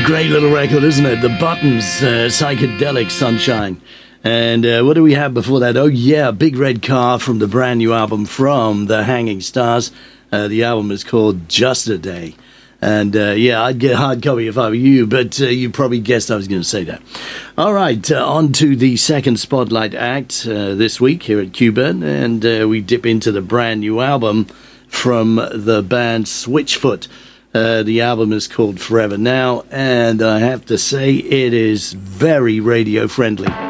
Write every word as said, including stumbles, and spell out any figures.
Great little record, isn't it? The Buttons, uh, Psychedelic Sunshine. And uh, what do we have before that? Oh, yeah, Big Red Car from the brand new album from the Hanging Stars. Uh, the album is called Just a Day. And, uh, yeah, I'd get a hard copy if I were you, but uh, you probably guessed I was going to say that. All right, uh, on to the second Spotlight act uh, this week here at Cuba. And uh, we dip into the brand new album from the band Switchfoot. Uh, the album is called Forever Now, and I have to say it is very radio friendly.